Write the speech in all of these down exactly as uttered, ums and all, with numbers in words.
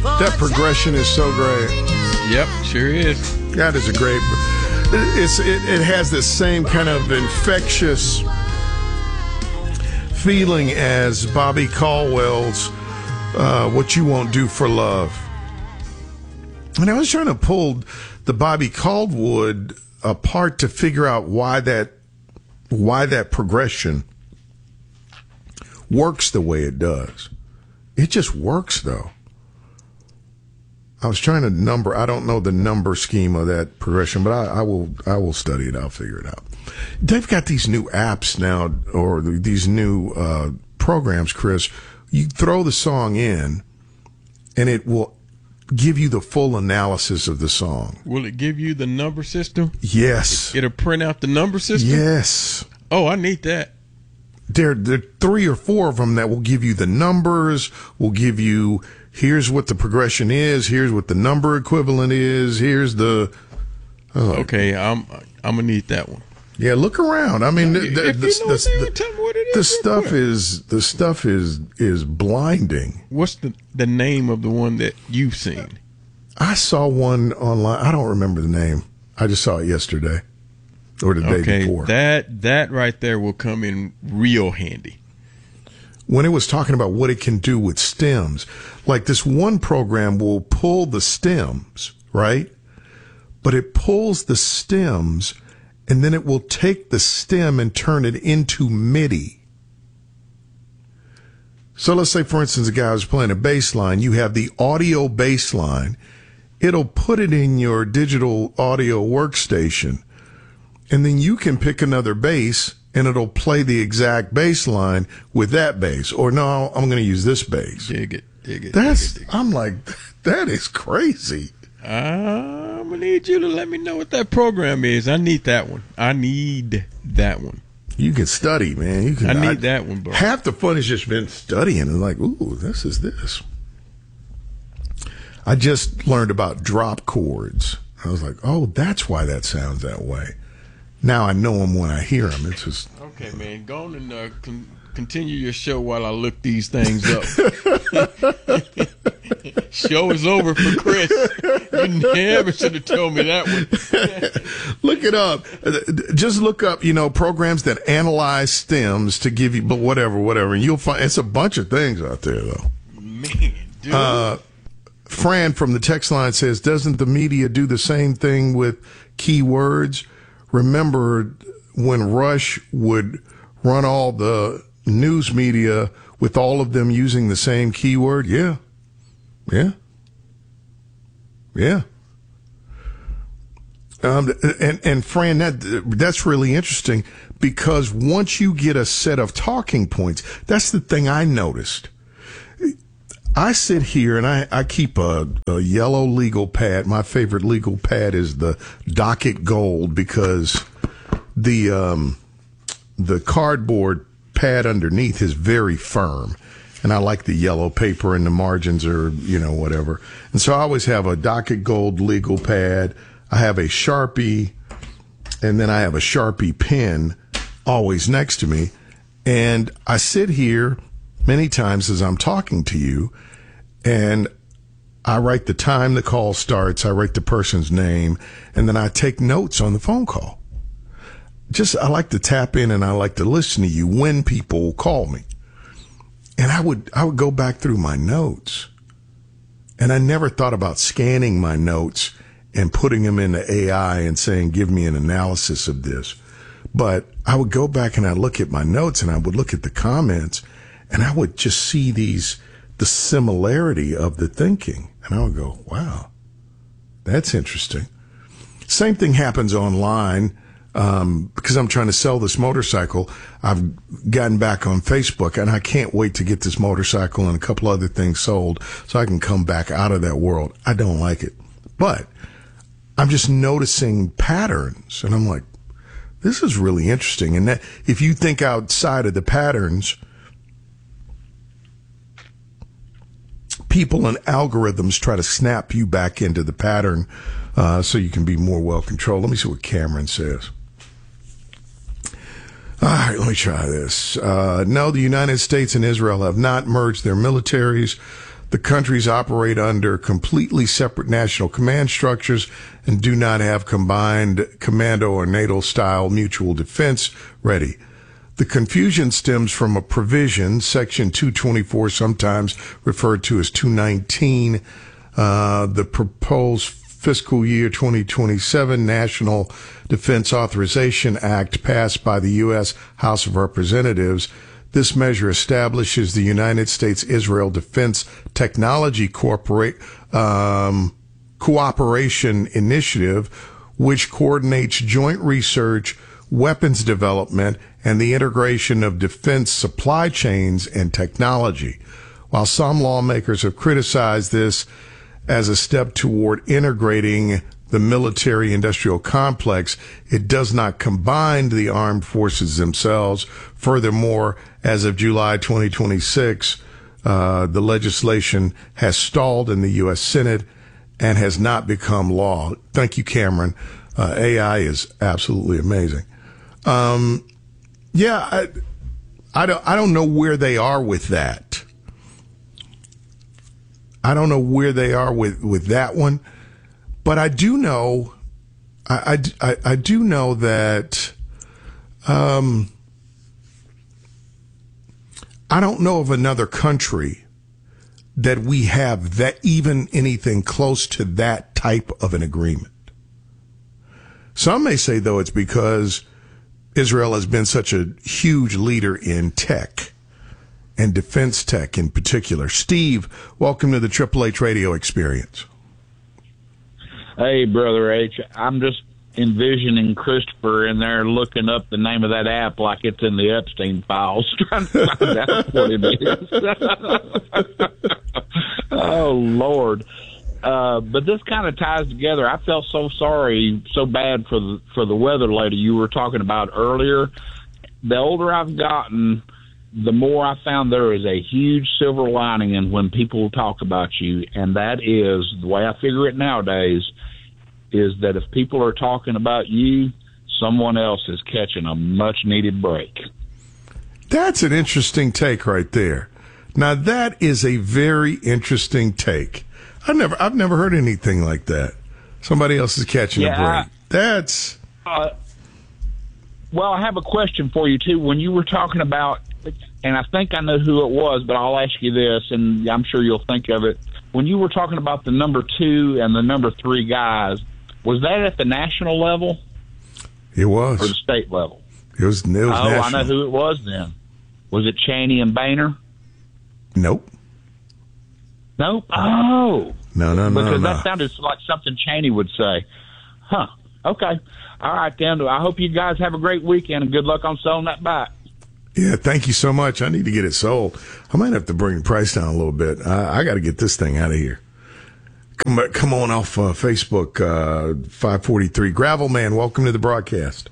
That progression is so great. Yep, sure is. That is a great. It's it, it has this same kind of infectious feeling as Bobby Caldwell's uh, "What You Won't Do for Love." And I was trying to pull the Bobby Caldwell apart to figure out why that why that progression works the way it does. It just works, though. I was trying to number. I don't know the number scheme of that progression, but I, I will. I will study it. I'll figure it out. They've got these new apps now, or these new uh, programs, Chris. You throw the song in, and it will give you the full analysis of the song. Will it give you the number system? Yes. It, it'll print out the number system? Yes. Oh, I need that. There, there are three or four of them that will give you the numbers, will give you, here's what the progression is, here's what the number equivalent is, here's the... Oh. Okay, I'm I'm going to need that one. Yeah, look around. I mean, the, the, if the, you know the, the, tell me what it is the real stuff quick. is the stuff is is blinding. What's the, the name of the one that you've seen? I saw one online. I don't remember the name. I just saw it yesterday or the Okay, day before. that that right there will come in real handy. When it was talking about what it can do with stems, like this one program will pull the stems, right? But it pulls the stems and then it will take the stem and turn it into MIDI. So let's say, for instance, a guy was playing a bass line. You have the audio bass line. It'll put it in your digital audio workstation. And then you can pick another bass and it'll play the exact bass line with that bass. Or no, I'm going to use this bass. Dig it, dig it. That's, dig it, dig it. I'm like, that is crazy. I'm going to need you to let me know what that program is. I need that one. I need that one. You can study, man. You can. I need I, that one, bro. Half the fun has just been studying and like, ooh, this is this. I just learned about drop chords. I was like, oh, that's why that sounds that way. Now I know them when I hear them. It's just okay, man. Go on and uh, con- continue your show while I look these things up. Show is over for Chris. You never should have told me that one. Look it up. Just look up, you know, programs that analyze stems to give you, but whatever, whatever. And you'll find it's a bunch of things out there, though. Man, dude. Uh, Fran from the text line says, doesn't the media do the same thing with keywords? Remember when Rush would run all the news media with all of them using the same keyword? Yeah. Yeah. Yeah. Um, and, and Fran, that, that's really interesting because once you get a set of talking points, that's the thing I noticed. I sit here and I, I keep a, a yellow legal pad. My favorite legal pad is the Docket Gold because the, um, the cardboard pad underneath is very firm. And I like the yellow paper and the margins are, you know, whatever. And so I always have a Docket Gold legal pad. I have a Sharpie, and then I have a Sharpie pen always next to me. And I sit here many times as I'm talking to you, and I write the time the call starts, I write the person's name, and then I take notes on the phone call. Just, I like to tap in and I like to listen to you when people call me. And I would, I would go back through my notes, and I never thought about scanning my notes and putting them into A I and saying, give me an analysis of this. But I would go back and I'd look at my notes and I would look at the comments and I would just see these, the similarity of the thinking. And I would go, wow, that's interesting. Same thing happens online. Um, because I'm trying to sell this motorcycle, I've gotten back on Facebook and I can't wait to get this motorcycle and a couple other things sold so I can come back out of that world. I don't like it, but I'm just noticing patterns and I'm like, this is really interesting. And that if you think outside of the patterns, people and algorithms try to snap you back into the pattern, uh, so you can be more well controlled. Let me see what Cameron says. All right, let me try this. Uh, no, the United States and Israel have not merged their militaries. The countries operate under completely separate national command structures and do not have combined commando or NATO-style mutual defense ready. The confusion stems from a provision, Section two twenty-four, sometimes referred to as two nineteen, uh, the proposed fiscal year twenty twenty-seven National Defense Authorization Act passed by the U S House of Representatives. This measure establishes the United States-Israel Defense Technology Corporate, um, Cooperation Initiative, which coordinates joint research, weapons development, and the integration of defense supply chains and technology. While some lawmakers have criticized this as a step toward integrating the military-industrial complex, it does not combine the armed forces themselves. Furthermore, as of July twenty twenty-six, uh, the legislation has stalled in the U S Senate and has not become law. Thank you, Cameron. Uh, A I is absolutely amazing. Um, yeah, I, I don't, I don't know where they are with that. I don't know where they are with, with that one, but I do know, I, I, I do know that, um, I don't know of another country that we have that even anything close to that type of an agreement. Some may say, though, it's because Israel has been such a huge leader in tech and defense tech in particular. Steve, welcome to the Triple H Radio Experience. Hey, Brother H. I'm just envisioning Christopher in there looking up the name of that app like it's in the Epstein files, trying to find out what it is. Oh, Lord. Uh, but this kind of ties together. I felt so sorry, so bad for the, for the weather lady you were talking about earlier. The older I've gotten, the more I found there is a huge silver lining in when people talk about you, and that is, the way I figure it nowadays, is that if people are talking about you, someone else is catching a much-needed break. That's an interesting take right there. Now, that is a very interesting take. I've never, I've never heard anything like that. Somebody else is catching yeah, a break. I, That's... Uh, well, I have a question for you, too. When you were talking about, and I think I know who it was, but I'll ask you this, and I'm sure you'll think of it. When you were talking about the number two and the number three guys, was that at the national level? It was. Or the state level? It was, it was oh, national. I know who it was then. Was it Cheney and Boehner? Nope. Nope. Oh. No, no, no, Because no. that sounded like something Cheney would say. Huh. Okay. All right, then. I hope you guys have a great weekend, and good luck on selling that bike. Yeah, thank you so much. I need to get it sold. I might have to bring the price down a little bit. I, I got to get this thing out of here. Come come on off uh, Facebook, uh, five forty-three. Gravel Man, welcome to the broadcast.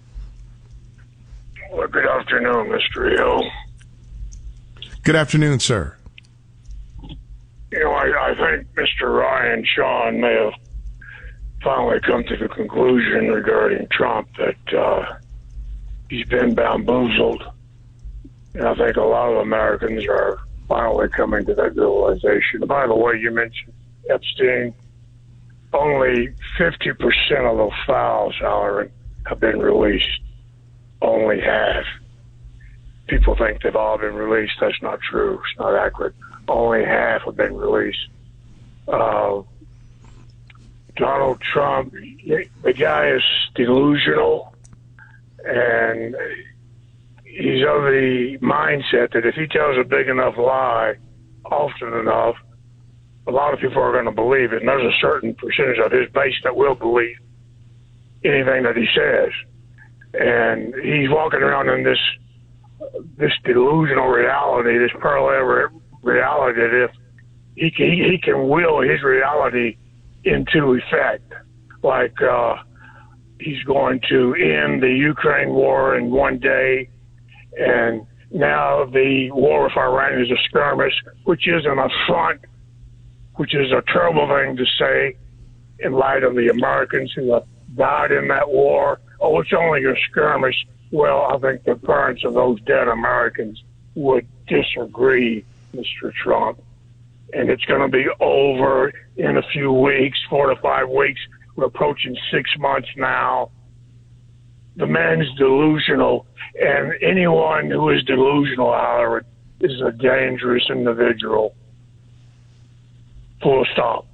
Well, good afternoon, Mister Hill. Good afternoon, sir. You know, I, I think Mister Ryan Sean may have finally come to the conclusion regarding Trump that uh, he's been bamboozled. And I think a lot of Americans are finally coming to that realization. By the way, you mentioned Epstein. Only fifty percent of those files, Halloran, have been released. Only half. People think they've all been released. That's not true. It's not accurate. Only half have been released. Uh, Donald Trump, the guy is delusional, and he's of the mindset that if he tells a big enough lie often enough, a lot of people are going to believe it. And there's a certain percentage of his base that will believe anything that he says. And he's walking around in this this delusional reality, this parallel reality that if he can, he can will his reality into effect. Like uh, he's going to end the Ukraine war in one day, and now the war with Iran is a skirmish, which is an affront, which is a terrible thing to say in light of the Americans who have died in that war. Oh, it's only a skirmish. Well, I think the parents of those dead Americans would disagree, Mister Trump. and it's going to be over in a few weeks, four to five weeks. We're approaching six months now. The man's delusional, and anyone who is delusional, however, is a dangerous individual. Full stop.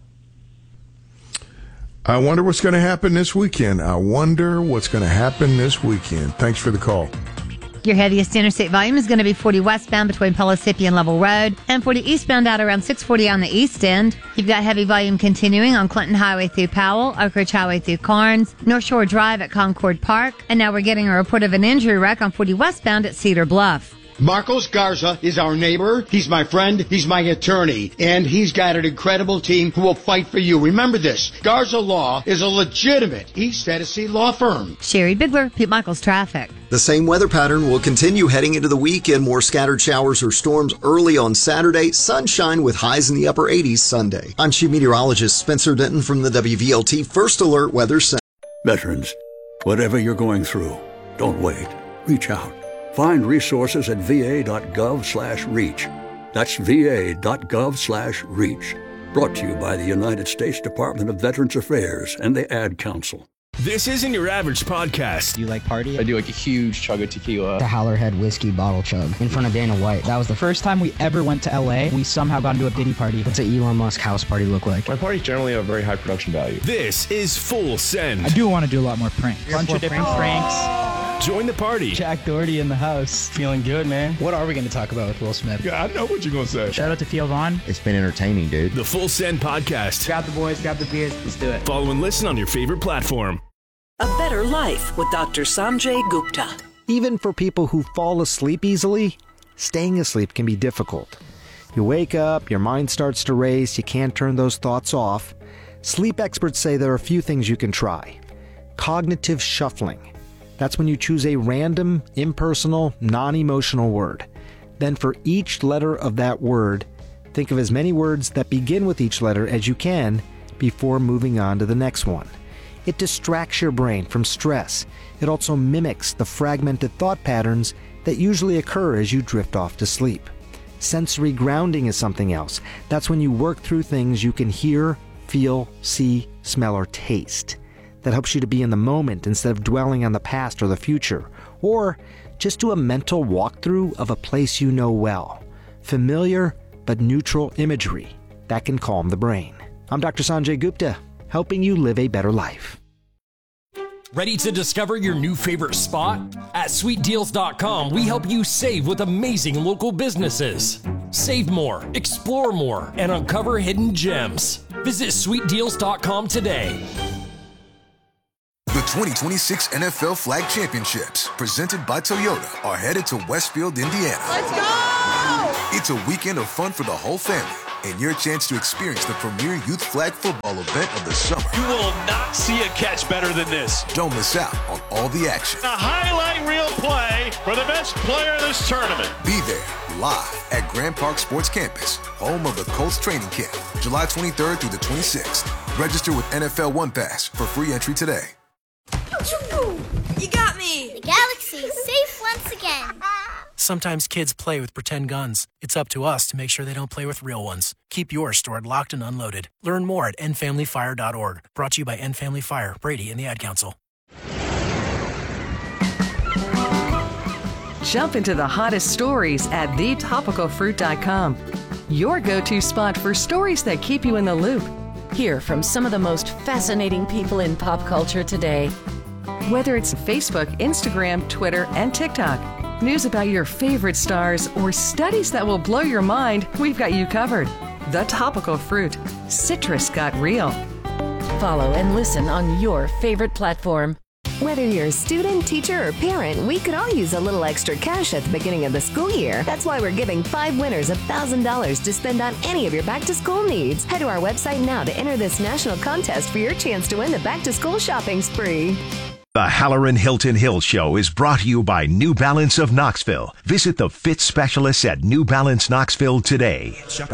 I wonder what's going to happen this weekend. I wonder what's going to happen this weekend. Thanks for the call. Your heaviest interstate volume is going to be forty westbound between Pellissippi and Level Road, and forty eastbound out around six forty on the east end. You've got heavy volume continuing on Clinton Highway through Powell, Oak Ridge Highway through Carnes, North Shore Drive at Concord Park, and now we're getting a report of an injury wreck on forty westbound at Cedar Bluff. Marcos Garza is our neighbor. He's my friend. He's my attorney. And he's got an incredible team who will fight for you. Remember this. Garza Law is a legitimate East Tennessee law firm. Sherry Bigler, Pete Michaels Traffic. The same weather pattern will continue heading into the weekend. More scattered showers or storms early on Saturday. Sunshine with highs in the upper eighties Sunday. I'm Chief Meteorologist Spencer Denton from the W V L T First Alert Weather Center. Veterans, whatever you're going through, don't wait. Reach out. Find resources at va.gov slash reach. That's va.gov slash reach. Brought to you by the United States Department of Veterans Affairs and the Ad Council. This isn't your average podcast. Do you like party? I do like a huge chug of tequila. The Howlerhead whiskey bottle chug in front of Dana White. That was the first time we ever went to L A. We somehow got into a Diddy party. What's an Elon Musk house party look like? My parties generally have very high production value. This is Full Send. I do want to do a lot more pranks. A bunch of different pranks. Join the party. Jack Doherty in the house. Feeling good, man. What are we going to talk about with Will Smith? Yeah, I know what you're going to say. Shout out to Theo Vaughn. It's been entertaining, dude. The Full Send Podcast. Grab the boys, grab the beers. Let's do it. Follow and listen on your favorite platform. A better life with Doctor Sanjay Gupta. Even for people who fall asleep easily, staying asleep can be difficult. You wake up, your mind starts to race, you can't turn those thoughts off. Sleep experts say there are a few things you can try. Cognitive shuffling. That's when you choose a random, impersonal, non-emotional word. Then for each letter of that word, think of as many words that begin with each letter as you can before moving on to the next one. It distracts your brain from stress. It also mimics the fragmented thought patterns that usually occur as you drift off to sleep. Sensory grounding is something else. That's when you work through things you can hear, feel, see, smell, or taste. That helps you to be in the moment instead of dwelling on the past or the future. Or just do a mental walkthrough of a place you know well. Familiar but neutral imagery. That can calm the brain. I'm Doctor Sanjay Gupta, helping you live a better life. Ready to discover your new favorite spot? At sweet deals dot com, we help you save with amazing local businesses. Save more, explore more, and uncover hidden gems. Visit sweet deals dot com today. The twenty twenty-six N F L Flag Championships, presented by Toyota, are headed to Westfield, Indiana. Let's go! It's a weekend of fun for the whole family, and your chance to experience the premier youth flag football event of the summer. You will not see a catch better than this. Don't miss out on all the action. A highlight reel play for the best player of this tournament. Be there, live at Grand Park Sports Campus, home of the Colts training camp, July twenty-third through the twenty-sixth. Register with N F L One Pass for free entry today. You got me! The galaxy is safe once again. Sometimes kids play with pretend guns. It's up to us to make sure they don't play with real ones. Keep yours stored locked and unloaded. Learn more at end family fire dot org. Brought to you by End Family Fire, Brady, and the Ad Council. Jump into the hottest stories at the topical fruit dot com. Your go-to spot for stories that keep you in the loop. Hear from some of the most fascinating people in pop culture today. Whether it's Facebook, Instagram, Twitter, and TikTok, news about your favorite stars, or studies that will blow your mind, we've got you covered. The Topical Fruit. Citrus got real. Follow and listen on your favorite platform. Whether you're a student, teacher, or parent, we could all use a little extra cash at the beginning of the school year. That's why we're giving five winners one thousand dollars to spend on any of your back-to-school needs. Head to our website now to enter this national contest for your chance to win the back-to-school shopping spree. The Halloran Hilton Hill Show is brought to you by New Balance of Knoxville. Visit the fit specialists at New Balance Knoxville today.